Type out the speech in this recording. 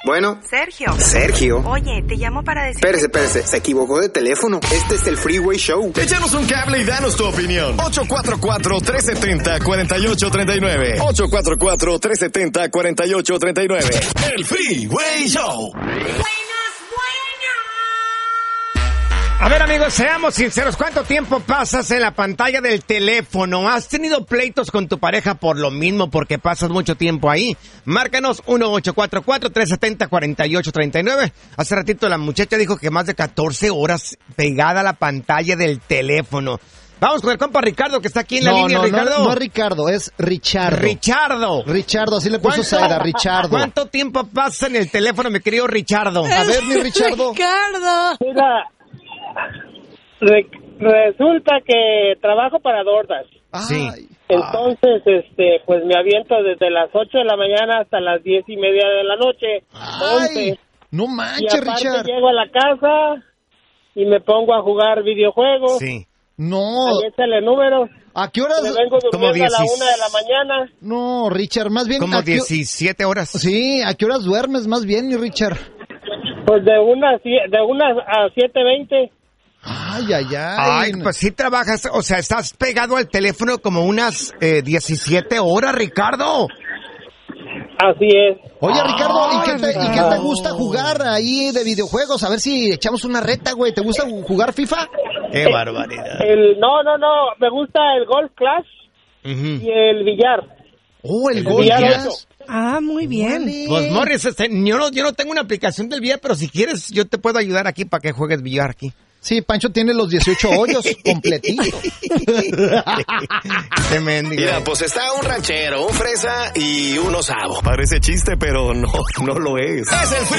Bueno. Sergio. Oye, te llamo para decir... Espérese, se equivocó de teléfono. Este es el Freeway Show. Échanos un cable y danos tu opinión. 844-370-4839. 844-370-4839. El Freeway Show. A ver, amigos, seamos sinceros. ¿Cuánto tiempo pasas en la pantalla del teléfono? ¿Has tenido pleitos con tu pareja por lo mismo, porque pasas mucho tiempo ahí? Márcanos 1-844-370-4839. Hace ratito la muchacha dijo que más de 14 horas pegada a la pantalla del teléfono. Vamos con el compa Ricardo, que está aquí en la línea. Ricardo. No es Ricardo, es Richardo. Richardo, así le puso Zaira, Richardo. ¿Cuánto tiempo pasa en el teléfono, mi querido Richardo? A ver, mi Richardo. Ricardo. Mira, resulta que trabajo para DoorDash. Sí. Entonces, pues me aviento desde las 8 de la mañana hasta las 10:30 de la noche. 11. No manches, y aparte Richard. llego a la casa y me pongo a jugar videojuegos. Sí. No. Ahí échale números. ¿A qué horas? Me vengo durmiendo a la 1 de la mañana. No, Richard, más bien... Como 17 horas. Sí, ¿a qué horas duermes más bien, mi Richard? Pues de una a 7:20. Ay, pues sí trabajas, o sea, estás pegado al teléfono como unas 17 horas, Ricardo. Así es. Oye, Ricardo, ¿y qué te gusta jugar ahí de videojuegos? A ver si echamos una reta, güey. ¿Te gusta jugar FIFA? ¡Qué barbaridad! No, me gusta el Golf Clash y el billar. Oh, el Golf Clash. Muy bien. Vale. Pues Morris, yo no tengo una aplicación del billar, pero si quieres, yo te puedo ayudar aquí para que juegues billar aquí. Sí, Pancho tiene los 18 hoyos completitos. Mira, pues está un ranchero, un fresa y un osavo. Parece chiste, pero no lo es. Es el